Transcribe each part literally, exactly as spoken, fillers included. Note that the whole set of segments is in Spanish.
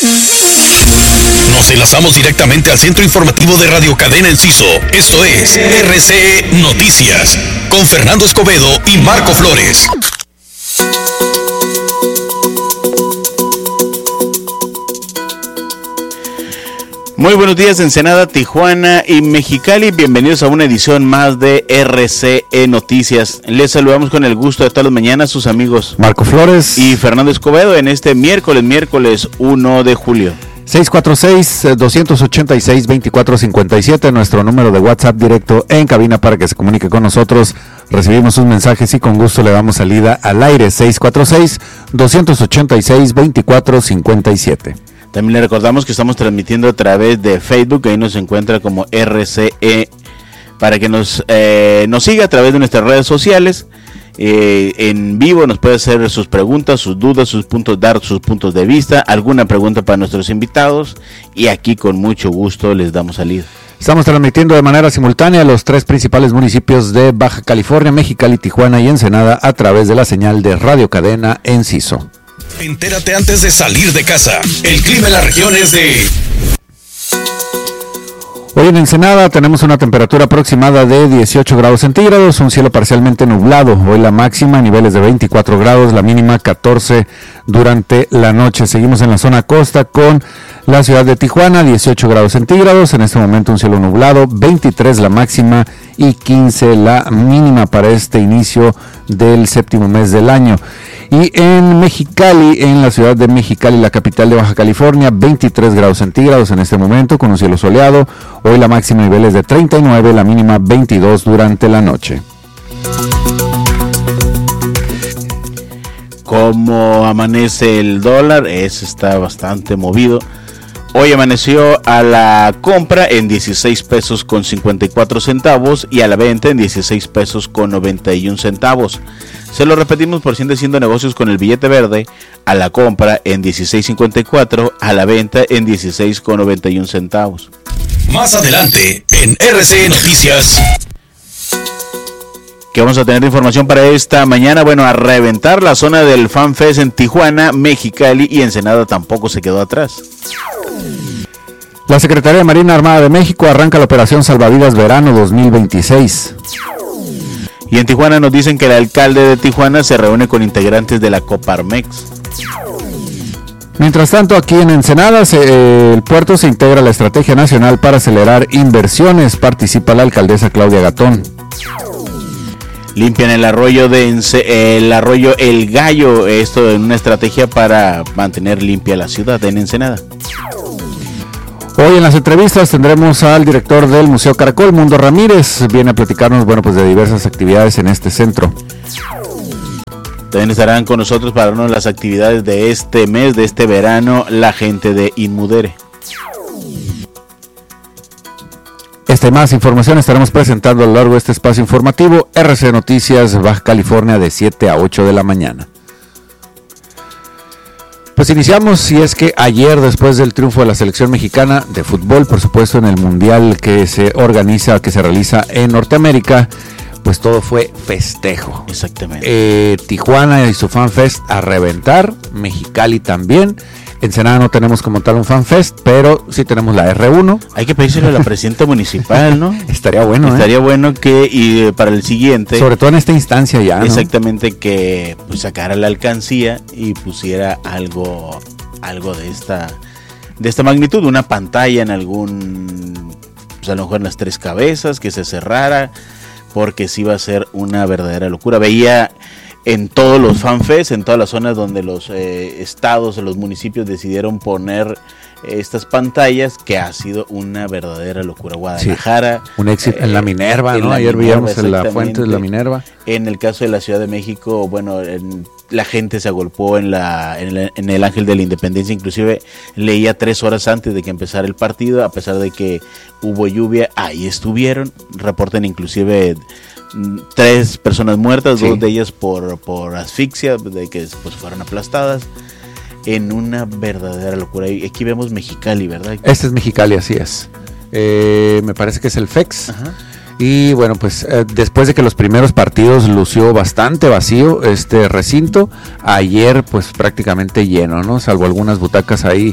Nos enlazamos directamente al centro informativo de Radio Cadena Enciso. Esto es R C E Noticias, con Fernando Escobedo y Marco Flores. Muy buenos días, Ensenada, Tijuana y Mexicali. Bienvenidos a una edición más de R C E Noticias. Les saludamos con el gusto de todas las mañanas sus amigos Marco Flores y Fernando Escobedo en este miércoles, miércoles uno de julio. seis cuatro seis, dos ocho seis, dos cuatro cinco siete, nuestro número de WhatsApp directo en cabina para que se comunique con nosotros. Recibimos sus mensajes y con gusto le damos salida al aire. seis cuatro seis, dos ocho seis, dos cuatro cinco siete. También le recordamos que estamos transmitiendo a través de Facebook, ahí nos encuentra como R C E, para que nos, eh, nos siga a través de nuestras redes sociales. Eh, en vivo nos puede hacer sus preguntas, sus dudas, sus puntos, dar sus puntos de vista, alguna pregunta para nuestros invitados, y aquí con mucho gusto les damos salida. Estamos transmitiendo de manera simultánea a los tres principales municipios de Baja California, Mexicali, Tijuana y Ensenada a través de la señal de Radio Cadena Enciso. Entérate antes de salir de casa. El clima en la región es de... Hoy en Ensenada tenemos una temperatura aproximada de dieciocho grados centígrados, un cielo parcialmente nublado. Hoy la máxima, niveles de veinticuatro grados, la mínima catorce durante la noche. Seguimos en la zona costa con la ciudad de Tijuana, dieciocho grados centígrados. En este momento un cielo nublado, veintitrés la máxima y quince la mínima para este inicio del séptimo mes del año. Y en Mexicali, en la ciudad de Mexicali, la capital de Baja California, veintitrés grados centígrados en este momento con un cielo soleado. Hoy la máxima niveles de treinta y nueve, la mínima veintidós durante la noche. ¿Cómo amanece el dólar? Ese está bastante movido. Hoy amaneció a la compra en dieciséis pesos con cincuenta y cuatro centavos y a la venta en dieciséis pesos con noventa y un centavos. Se lo repetimos por si andan haciendo negocios con el billete verde, a la compra en dieciséis cincuenta y cuatro, a la venta en dieciséis con noventa y un centavos. Más adelante en R C E Noticias. ¿Qué vamos a tener de información para esta mañana? Bueno, a reventar la zona del Fan Fest en Tijuana, Mexicali y Ensenada tampoco se quedó atrás. La Secretaría de Marina Armada de México arranca la operación Salvavidas Verano dos mil veintiséis. Y en Tijuana nos dicen que el alcalde de Tijuana se reúne con integrantes de la Coparmex. Mientras tanto, aquí en Ensenada, se, eh, el puerto se integra a la Estrategia Nacional para acelerar inversiones. Participa la alcaldesa Claudia Gatón. Limpian el arroyo de Ence- el arroyo El Gallo, esto en una estrategia para mantener limpia la ciudad en Ensenada. Hoy en las entrevistas tendremos al director del Museo Caracol, Mundo Ramírez. Viene a platicarnos, bueno, pues de diversas actividades en este centro. También estarán con nosotros para darnos las actividades de este mes, de este verano, la gente de Inmudere. Esta y más información estaremos presentando a lo largo de este espacio informativo. R C Noticias, Baja California, de siete a ocho de la mañana. Pues iniciamos, y es que ayer, después del triunfo de la selección mexicana de fútbol, por supuesto en el mundial que se organiza, que se realiza en Norteamérica, pues todo fue festejo. Exactamente. Eh, Tijuana y su Fan Fest a reventar, Mexicali también. Ensenada no tenemos como tal un Fan Fest, pero sí tenemos la R uno. Hay que pedírselo a la presidenta municipal, ¿no? Estaría bueno, Estaría ¿eh? bueno que, y eh, para el siguiente... Sobre todo en esta instancia ya, ¿no? Exactamente, que pues sacara la alcancía y pusiera algo, algo de esta, de esta magnitud, una pantalla en algún, pues a lo mejor en las tres cabezas, que se cerrara, porque sí va a ser una verdadera locura. Veía en todos los fanfests, en todas las zonas donde los eh, estados, los municipios decidieron poner eh, estas pantallas, que ha sido una verdadera locura. Guadalajara. Sí, un éxito eh, en la Minerva, ¿no? La Ayer Minerva, veíamos en la fuente de la Minerva. En el caso de la Ciudad de México, bueno, en, la gente se agolpó en, la, en, el, en el Ángel de la Independencia, inclusive leía tres horas antes de que empezara el partido, a pesar de que hubo lluvia, ahí estuvieron, reportan inclusive tres personas muertas, sí. Dos de ellas por, por asfixia, de que pues, fueron aplastadas, en una verdadera locura. Y aquí vemos Mexicali, ¿verdad? Este es Mexicali, así es. Eh, me parece que es el F E X. Ajá. Y bueno, pues eh, después de que los primeros partidos lució bastante vacío este recinto, ayer pues prácticamente lleno, ¿no? Salvo algunas butacas ahí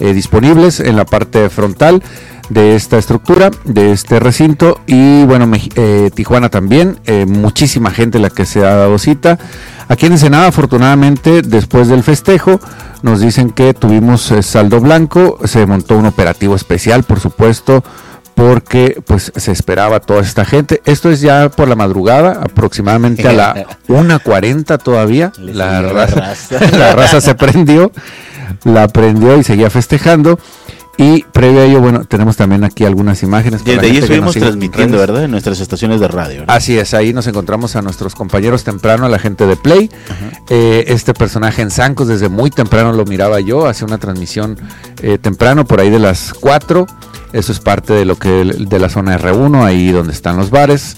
eh, disponibles en la parte frontal de esta estructura, de este recinto. Y bueno, eh, Tijuana también, eh, muchísima gente la que se ha dado cita. Aquí en Ensenada, afortunadamente, después del festejo, nos dicen que tuvimos eh, saldo blanco. Se montó un operativo especial, por supuesto, porque pues se esperaba toda esta gente. Esto es ya por la madrugada, aproximadamente a la una cuarenta todavía. La raza, la raza. la raza se prendió, la prendió y seguía festejando. Y previo a ello, bueno, tenemos también aquí algunas imágenes. Desde ahí estuvimos transmitiendo, ¿verdad? En nuestras estaciones de radio, ¿verdad? Así es, ahí nos encontramos a nuestros compañeros temprano, a la gente de Play. Eh, este personaje en zancos, desde muy temprano lo miraba yo, hacía una transmisión eh, temprano, por ahí de las cuatro. Eso es parte de lo que de la zona erre uno, ahí donde están los bares.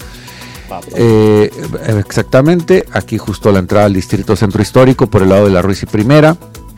Eh, exactamente, aquí justo a la entrada al distrito centro histórico, por el lado de la Ruiz y Primera.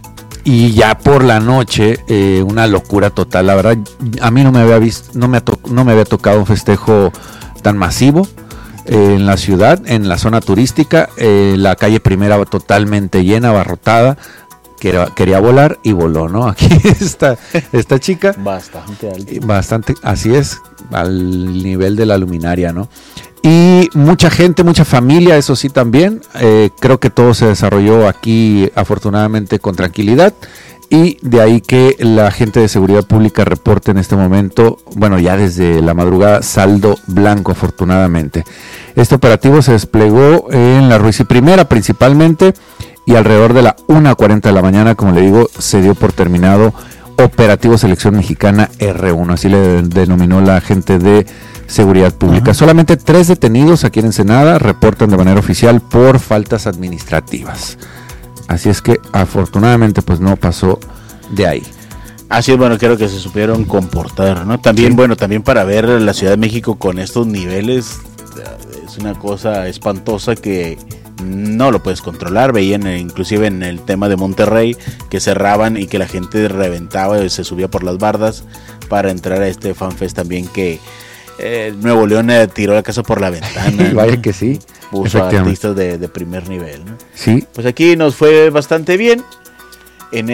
Y ya por la noche, eh, una locura total. La verdad, a mí no me había visto, no me, to- no me había tocado un festejo tan masivo eh, en la ciudad, en la zona turística. Eh, la calle Primera totalmente llena, abarrotada. Quería, quería volar y voló, ¿no? Aquí está esta chica. Bastante alto. Bastante, así es, al nivel de la luminaria, ¿no? Y mucha gente, mucha familia, eso sí también. Eh, creo que todo se desarrolló aquí afortunadamente con tranquilidad. Y de ahí que la gente de seguridad pública reporte en este momento, bueno, ya desde la madrugada, saldo blanco afortunadamente. Este operativo se desplegó en la Ruiz y Primera principalmente, y alrededor de la una cuarenta de la mañana, como le digo, se dio por terminado Operativo Selección Mexicana erre uno, así le denominó la gente de seguridad pública. Uh-huh. Solamente tres detenidos aquí en Ensenada reportan de manera oficial por faltas administrativas. Así es que afortunadamente pues no pasó de ahí. Así es, bueno, creo que se supieron comportar, ¿no? También, sí. Bueno, también para ver la Ciudad de México con estos niveles es una cosa espantosa que no lo puedes controlar. Veían inclusive en el tema de Monterrey que cerraban y que la gente reventaba y se subía por las bardas para entrar a este FanFest también, que eh, Nuevo León eh, tiró la casa por la ventana. Vaya, ¿no? Que sí. Puso a artistas de, de primer nivel, ¿no? Sí. Pues aquí nos fue bastante bien en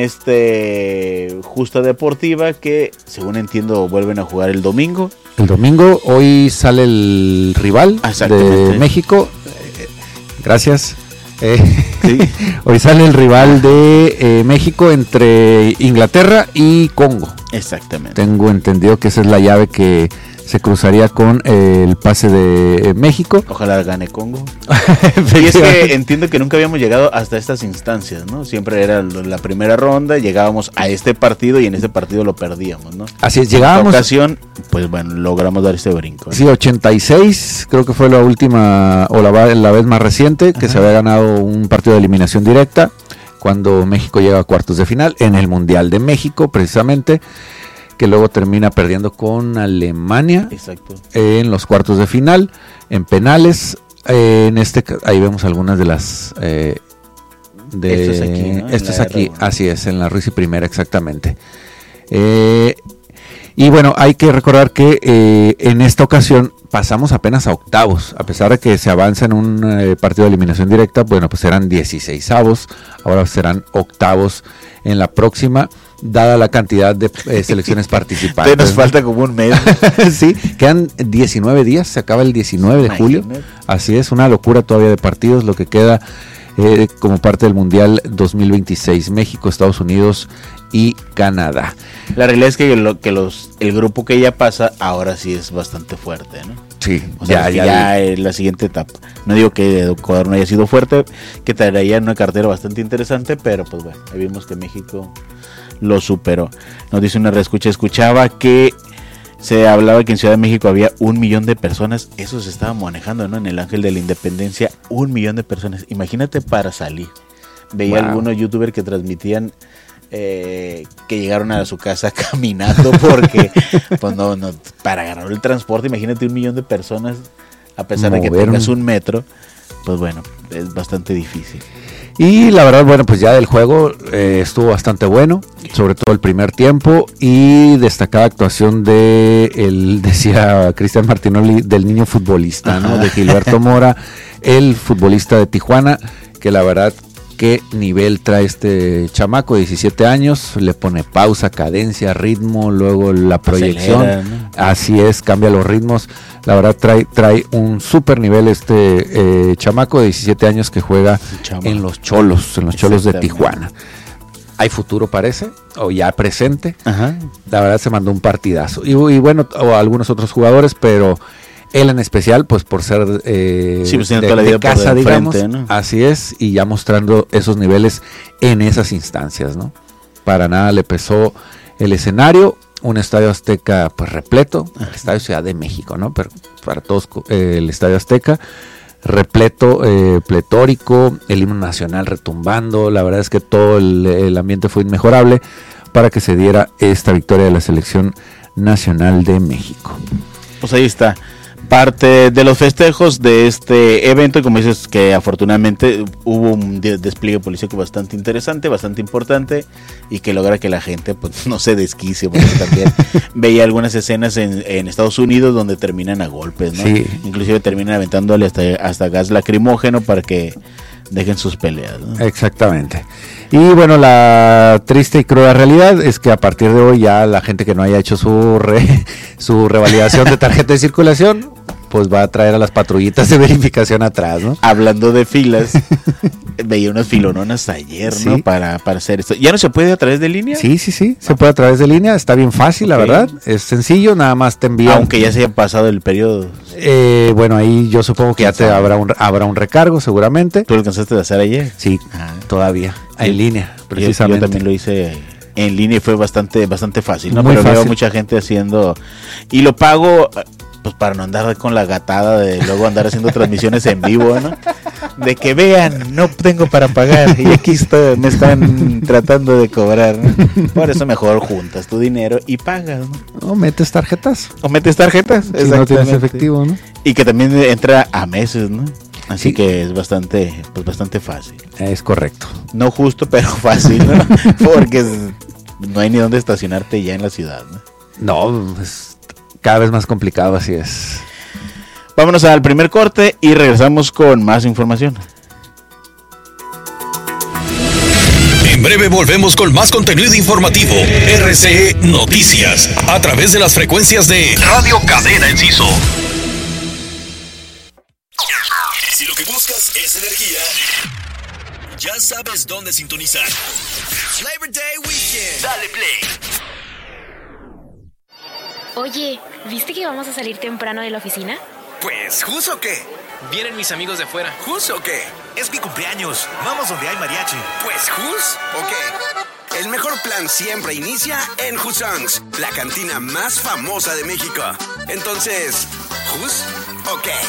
este Justa Deportiva, que según entiendo vuelven a jugar el domingo. El domingo, hoy sale el rival de México. Gracias. Eh, sí. Hoy sale el rival de eh, México entre Inglaterra y Congo. Exactamente. Tengo entendido que esa es la llave que se cruzaría con eh, el pase de eh, México. Ojalá gane Congo. Y es que entiendo que nunca habíamos llegado hasta estas instancias, ¿no? Siempre era la primera ronda, llegábamos a este partido y en este partido lo perdíamos, ¿no? Así es, llegábamos. En esta ocasión, pues bueno, logramos dar este brinco, ¿eh? Sí, ochenta y seis, creo que fue la última, o la, la vez más reciente, que Ajá. se había ganado un partido de eliminación directa, cuando México llega a cuartos de final, en el Mundial de México, precisamente, que luego termina perdiendo con Alemania. Exacto. Eh, en los cuartos de final, en penales. Eh, en este, ahí vemos algunas de las. Eh, de, esto es aquí, ¿no? Esto es aquí, así es, en la Ruiz y Primera, exactamente. Eh, y bueno, hay que recordar que eh, en esta ocasión pasamos apenas a octavos, a pesar de que se avanza en un eh, partido de eliminación directa. Bueno, pues eran dieciseisavos, ahora serán octavos en la próxima, dada la cantidad de eh, selecciones participantes. Nos falta como un mes. Sí, quedan diecinueve días, se acaba el diecinueve de julio. Así es, una locura todavía de partidos, lo que queda eh, como parte del Mundial dos mil veintiséis, México, Estados Unidos y Canadá. La realidad es que, lo, que los, el grupo que ya pasa ahora sí es bastante fuerte, ¿no? Sí, o sea, ya, ya, ya es la siguiente etapa. No digo que Ecuador no haya sido fuerte, que traería una cartera bastante interesante, pero pues bueno, ahí vimos que México lo superó. Nos dice una reescucha, escuchaba que se hablaba que en Ciudad de México había un millón de personas. Eso se estaba manejando, ¿no? En el Ángel de la Independencia, un millón de personas. Imagínate para salir. Veía wow. algunos youtubers que transmitían eh, que llegaron a su casa caminando porque pues no, no, para agarrar el transporte, imagínate un millón de personas, a pesar Mover. de que tengas un metro, pues bueno, es bastante difícil. Y la verdad, bueno, pues ya el juego eh, estuvo bastante bueno, sobre todo el primer tiempo, y destacada actuación de, el decía Cristian Martinoli, del niño futbolista, ¿no? De Gilberto Mora, el futbolista de Tijuana, que la verdad qué nivel trae este chamaco de diecisiete años, le pone pausa, cadencia, ritmo, luego la proyección, acelera, ¿no? Así es, cambia los ritmos, la verdad trae, trae un super nivel este eh, chamaco de diecisiete años que juega en los Cholos, en los Cholos de Tijuana. Hay futuro parece, o ya presente. Ajá. La verdad se mandó un partidazo, y, y bueno, o algunos otros jugadores, pero él en especial, pues por ser eh, sí, pues de, toda la vida de casa, por digamos, frente, ¿no? Así es, y ya mostrando esos niveles en esas instancias, ¿no? Para nada le pesó el escenario, un Estadio Azteca pues repleto, el Estadio Ciudad de México, ¿no? Pero para todos eh, el Estadio Azteca repleto, eh, pletórico, el himno nacional retumbando, la verdad es que todo el, el ambiente fue inmejorable para que se diera esta victoria de la Selección Nacional de México. Pues ahí está parte de los festejos de este evento, y como dices que afortunadamente hubo un despliegue policíaco bastante interesante, bastante importante, y que logra que la gente pues no se desquicie, porque también veía algunas escenas en, en Estados Unidos donde terminan a golpes, ¿no? Sí. Inclusive terminan aventándole hasta, hasta gas lacrimógeno para que dejen sus peleas, ¿no? Exactamente. Y bueno, la triste y cruda realidad es que a partir de hoy ya la gente que no haya hecho su re, su revalidación de tarjeta de circulación, pues va a traer a las patrullitas de verificación atrás, ¿no? Hablando de filas, veía unas filononas ayer, ¿no? Sí. Para, para hacer esto. ¿Ya no se puede a través de línea? Sí, sí, sí, se puede a través de línea, está bien fácil, okay. La verdad, es sencillo, nada más te envían. Aunque ya se haya pasado el periodo. Eh, bueno, ahí yo supongo que ya te habrá un, habrá un recargo seguramente. ¿Tú lo alcanzaste a hacer ayer? Sí, ah, todavía, sí. En línea, precisamente. Yo, yo también lo hice en línea y fue bastante, bastante fácil, ¿no? Muy Pero fácil. Veo mucha gente haciendo, y lo pago pues para no andar con la gatada de luego andar haciendo transmisiones en vivo, ¿no? De que vean, no tengo para pagar y aquí estoy, me están tratando de cobrar, ¿no? Por eso mejor juntas tu dinero y pagas, ¿no? O metes tarjetas. O metes tarjetas, si no tienes efectivo, ¿no? Y que también entra a meses, ¿no? Así sí. Que es bastante, pues bastante fácil. Es correcto. No justo, pero fácil, ¿no? Porque no hay ni dónde estacionarte ya en la ciudad, ¿no? No, pues cada vez más complicado, así es. Vámonos al primer corte y regresamos con más información. En breve volvemos con más contenido informativo. R C E Noticias, a través de las frecuencias de Radio Cadena Enciso. Si lo que buscas es energía, ya sabes dónde sintonizar. Labor Day Weekend. Dale play. Oye, ¿viste que vamos a salir temprano de la oficina? Pues, ¿jus o qué? Vienen mis amigos de afuera. ¿Jus o qué? Es mi cumpleaños. Vamos donde hay mariachi. Pues, ¿jus o qué? El mejor plan siempre inicia en Jusongs, la cantina más famosa de México. Entonces, ¿jus o qué?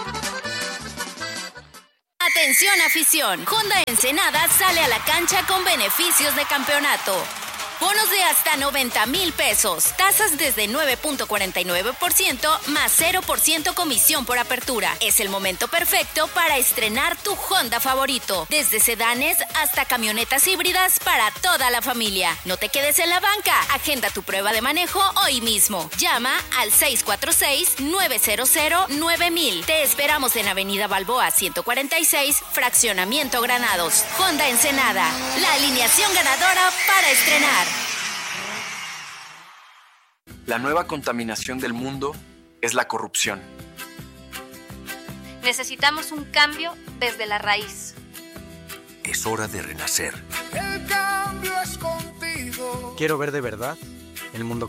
Atención afición, Honda Ensenada sale a la cancha con beneficios de campeonato. Bonos de hasta noventa mil pesos, tasas desde nueve punto cuarenta y nueve por ciento más cero por ciento comisión por apertura. Es el momento perfecto para estrenar tu Honda favorito, desde sedanes hasta camionetas híbridas para toda la familia. No te quedes en la banca, agenda tu prueba de manejo hoy mismo. Llama al seis cuatro seis, nueve cero cero, nueve mil. Te esperamos en Avenida Balboa ciento cuarenta y seis, Fraccionamiento Granados. Honda Ensenada, la alineación ganadora para estrenar. La nueva contaminación del mundo es la corrupción. Necesitamos un cambio desde la raíz. Es hora de renacer. El cambio es contigo. Quiero ver de verdad el mundo